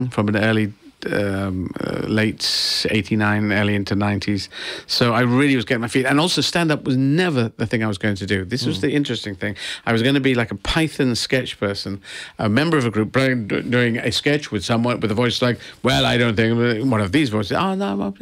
from an early, late 89, early into 90s. So I really was getting my feet. And also stand-up was never the thing I was going to do. This was the interesting thing. I was going to be like a Python sketch person, a member of a group doing a sketch with someone with a voice like, well, I don't think, one of these voices. Oh, no,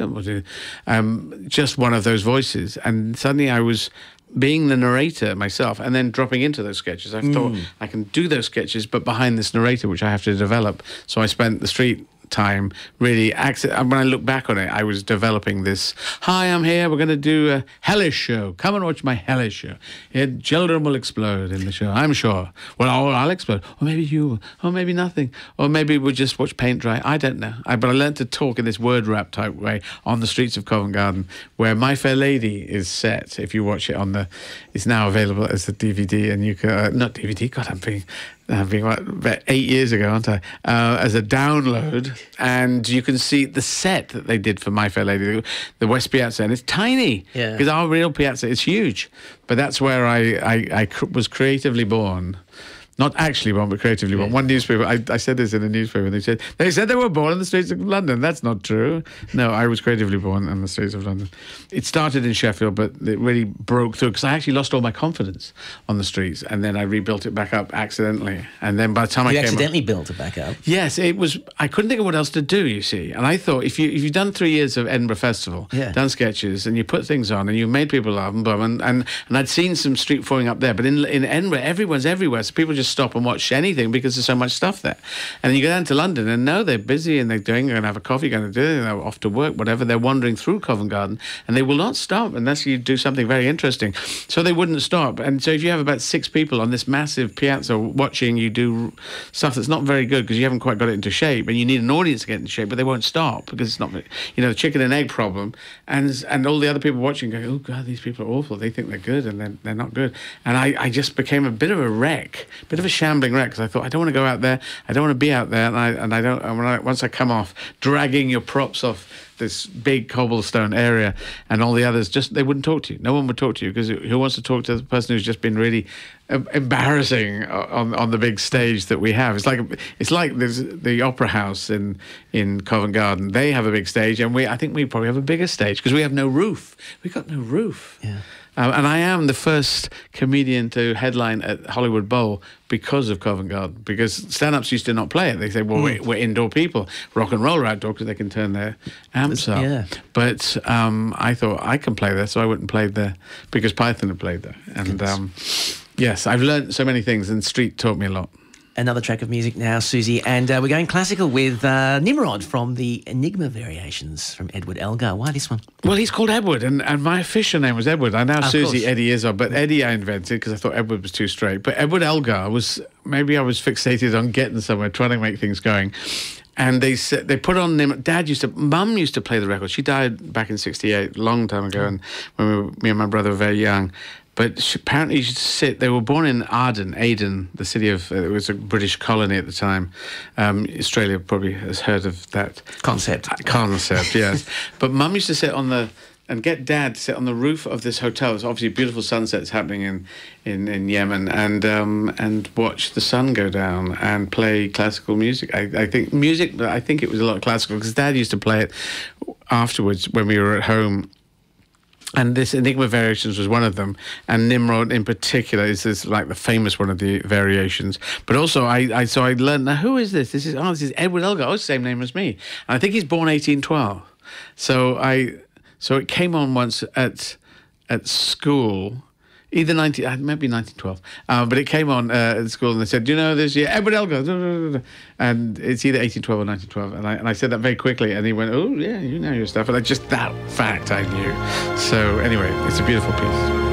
just one of those voices. And suddenly I was being the narrator myself and then dropping into those sketches. I thought I can do those sketches, but behind this narrator, which I have to develop. So I spent the street time really when I look back on it, I was developing this, hi, I'm here, we're going to do a hellish show, come and watch my hellish show. Children will explode in the show, I'm sure. Well, I'll explode, or maybe you will, or maybe nothing, or maybe we'll just watch paint dry, I don't know. But I learned to talk in this word rap type way on the streets of Covent Garden, where My Fair Lady is set. If you watch it it's now available as a DVD, and you can not DVD, God, I'm being about 8 years ago, aren't I? As a download, and you can see the set that they did for My Fair Lady, the West Piazza, and it's tiny because our real piazza is huge. But that's where I was creatively born. Not actually born, but creatively born. One newspaper, I said this in a newspaper, and they said they were born in the streets of London. That's not true. No, I was creatively born in the streets of London. It started in Sheffield, but it really broke through because I actually lost all my confidence on the streets, and then I rebuilt it back up accidentally. And then by the time I came accidentally built it back up? Yes, it was. I couldn't think of what else to do, you see. And I thought, if you've done 3 years of Edinburgh Festival, done sketches, and you put things on, and you've made people laugh, and I'd seen some street performing up there, but in Edinburgh, everyone's everywhere, so people just stop and watch anything because there's so much stuff there. And then you go down to London, and no, they're busy, and they're going to have a coffee, going to do it, they're off to work, whatever. They're wandering through Covent Garden, and they will not stop unless you do something very interesting. So they wouldn't stop. And so if you have about 6 people on this massive piazza watching you do stuff that's not very good because you haven't quite got it into shape, and you need an audience to get into shape, but they won't stop because it's not, the chicken and egg problem. And all the other people watching go, oh God, these people are awful. They think they're good, and they're not good. And I just became a bit of a wreck, a bit of a shambling wreck, because I thought, I don't want to go out there, I don't want to be out there, once I come off dragging your props off this big cobblestone area, and all the others they wouldn't talk to you. No one would talk to you, because who wants to talk to the person who's just been really embarrassing on the big stage that we have? It's like there's the Opera House in Covent Garden. They have a big stage, and I think we probably have a bigger stage because we have no roof. We've got no roof. Yeah. And I am the first comedian to headline at Hollywood Bowl because of Covent Garden, because stand-ups used to not play it. They say, well, we're indoor people. Rock and roll are outdoor because they can turn their amps up. Yeah. But I thought, I can play there, so I went and played there because Python had played there. And yes, I've learned so many things, and street taught me a lot. Another track of music now, Susie, and we're going classical with Nimrod from the Enigma Variations from Edward Elgar. Why this one? Well, he's called Edward, and my official name was Edward. I know Susie, course. Eddie Izzard, but Eddie I invented because I thought Edward was too straight. But Edward Elgar maybe I was fixated on getting somewhere, trying to make things going. And they put on Nimrod. Mum used to play the record. She died back in '68, a long time ago, and when me and my brother were very young. But apparently you should sit. They were born in Aden, the city of, it was a British colony at the time. Australia probably has heard of that concept. Yes. But Mum used to sit and get Dad to sit on the roof of this hotel. There's obviously beautiful sunsets happening in Yemen, and watch the sun go down and play classical music. I think it was a lot of classical because Dad used to play it afterwards when we were at home. And this Enigma Variations was one of them, and Nimrod in particular is like the famous one of the variations. But also, I learned, now who is this? This is Edward Elgar. Oh, it's the same name as me. And I think he's born 1812. So it came on once at school. Either maybe 1912, but it came on at school, and they said, "Do you know this? Yeah, Edward Elgar," and it's either 1812 or 1912. And I said that very quickly, and he went, "Oh yeah, you know your stuff." And that fact I knew. So anyway, it's a beautiful piece.